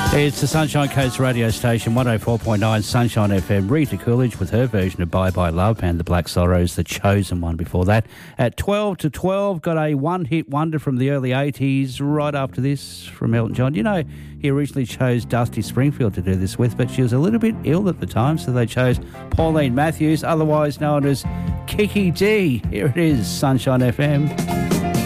It's the Sunshine Coast radio station, 104.9 Sunshine FM. Rita Coolidge with her version of Bye Bye Love, and the Black Sorrows, the chosen one before that. At 12 to 12, got a one-hit wonder from the early 80s right after this from Elton John. You know, he originally chose Dusty Springfield to do this with, but she was a little bit ill at the time, so they chose Pauline Matthews, otherwise known as Kiki D. Here it is, Sunshine FM.